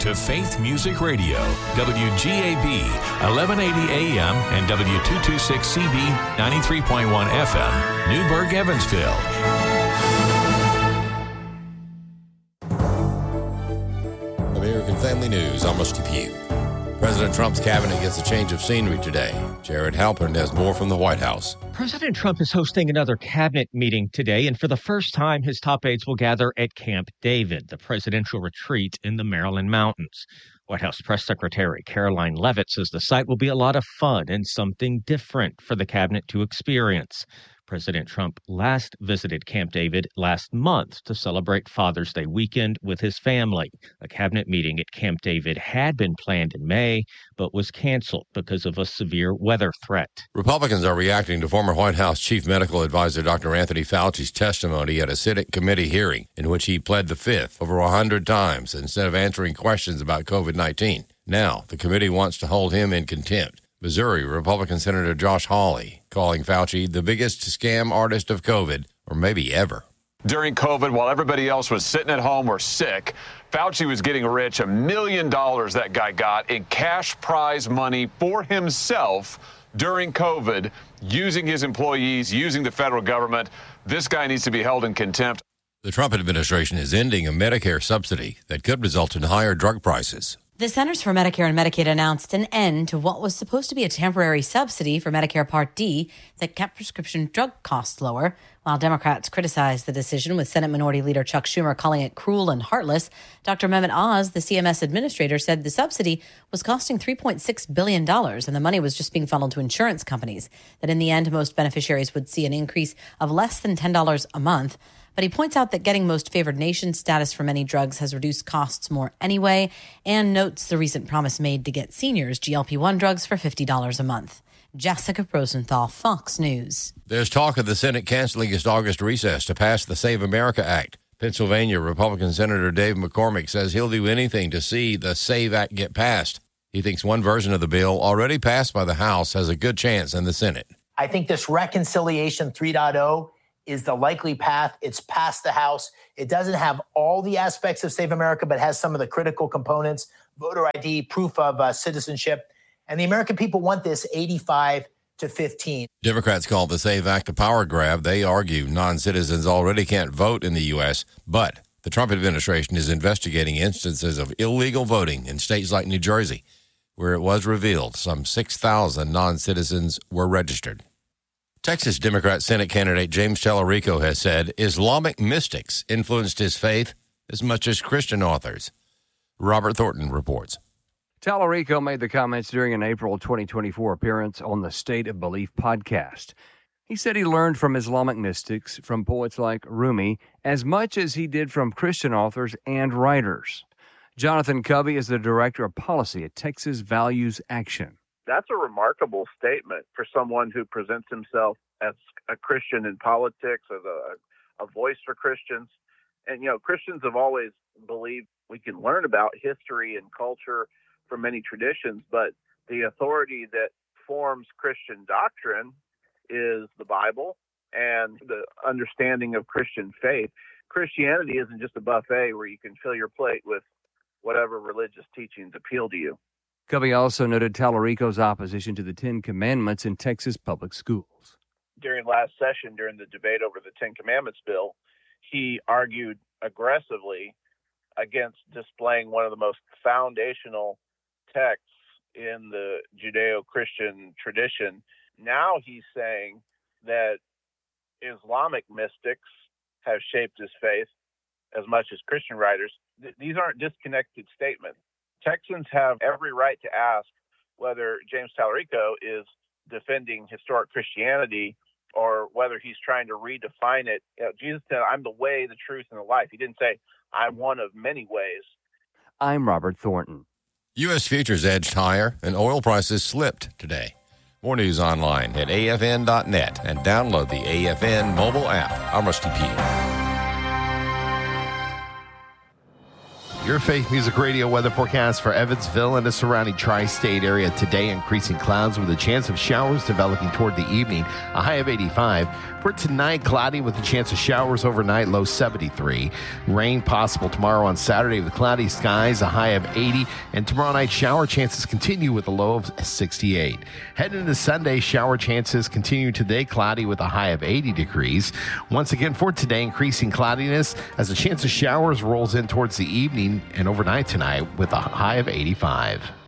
to Faith Music Radio, WGAB, 1180 AM and W226CB, 93.1 FM, Newburgh, Evansville. American Family News, I'm Rusty Pugh. President Trump's cabinet gets a change of scenery today. Jared Halpern has more from the White House. President Trump is hosting another cabinet meeting today, and for the first time, his top aides will gather at Camp David, the presidential retreat in the Maryland mountains. White House Press Secretary Caroline Leavitt says the site will be a lot of fun and something different for the cabinet to experience. President Trump last visited Camp David last month to celebrate Father's Day weekend with his family. A cabinet meeting at Camp David had been planned in May, but was canceled because of a severe weather threat. Republicans are reacting to former White House Chief Medical Advisor Dr. Anthony Fauci's testimony at a Senate committee hearing in which he pled the Fifth over 100 times instead of answering questions about COVID-19. Now, the committee wants to hold him in contempt. Missouri Republican Senator Josh Hawley calling Fauci the biggest scam artist of COVID, or maybe ever. During COVID, while everybody else was sitting at home or sick, Fauci was getting rich. $1 million that guy got in cash prize money for himself during COVID, using his employees, using the federal government. This guy needs to be held in contempt. The Trump administration is ending a Medicare subsidy that could result in higher drug prices. The Centers for Medicare and Medicaid announced an end to what was supposed to be a temporary subsidy for Medicare Part D that kept prescription drug costs lower. While Democrats criticized the decision, with Senate Minority Leader Chuck Schumer calling it cruel and heartless, Dr. Mehmet Oz, the CMS administrator, said the subsidy was costing $3.6 billion and the money was just being funneled to insurance companies, that in the end, most beneficiaries would see an increase of less than $10 a month. But he points out that getting most favored nation status for many drugs has reduced costs more anyway, and notes the recent promise made to get seniors GLP-1 drugs for $50 a month. Jessica Rosenthal, Fox News. There's talk of the Senate canceling its August recess to pass the Save America Act. Pennsylvania Republican Senator Dave McCormick says he'll do anything to see the SAVE Act get passed. He thinks one version of the bill, already passed by the House, has a good chance in the Senate. I think this Reconciliation 3.0 is the likely path. It's passed the House. It doesn't have all the aspects of Save America, but has some of the critical components: voter ID, proof of citizenship. And the American people want this 85-15. Democrats call the SAVE Act a power grab. They argue non-citizens already can't vote in the U.S., but the Trump administration is investigating instances of illegal voting in states like New Jersey, where it was revealed some 6,000 non-citizens were registered. Texas Democrat Senate candidate James Tallarico has said Islamic mystics influenced his faith as much as Christian authors. Robert Thornton reports. Tallarico made the comments during an April 2024 appearance on the State of Belief podcast. He said he learned from Islamic mystics, from poets like Rumi, as much as he did from Christian authors and writers. Jonathan Covey is the director of policy at Texas Values Action. That's a remarkable statement for someone who presents himself as a Christian in politics, as a voice for Christians. And, Christians have always believed we can learn about history and culture from many traditions, but the authority that forms Christian doctrine is the Bible and the understanding of Christian faith. Christianity isn't just a buffet where you can fill your plate with whatever religious teachings appeal to you. Covey also noted Tallarico's opposition to the Ten Commandments in Texas public schools. During last session, during the debate over the Ten Commandments bill, he argued aggressively against displaying one of the most foundational texts in the Judeo-Christian tradition. Now he's saying that Islamic mystics have shaped his faith as much as Christian writers. These aren't disconnected statements. Texans have every right to ask whether James Tallarico is defending historic Christianity or whether he's trying to redefine it. Jesus said, "I'm the way, the truth, and the life." He didn't say, "I'm one of many ways." I'm Robert Thornton. U.S. futures edged higher and oil prices slipped today. More news online at afn.net and download the AFN mobile app. I'm Rusty Pugh. Your Faith Music Radio weather forecast for Evansville and the surrounding tri-state area today. Increasing clouds with a chance of showers developing toward the evening. A high of 85. For tonight, cloudy with a chance of showers overnight. Low 73. Rain possible tomorrow on Saturday with cloudy skies. A high of 80. And tomorrow night, shower chances continue with a low of 68. Heading into Sunday, shower chances continue today. Cloudy with a high of 80 degrees. Once again, for today, increasing cloudiness as a chance of showers rolls in towards the evening and overnight tonight with a high of 85.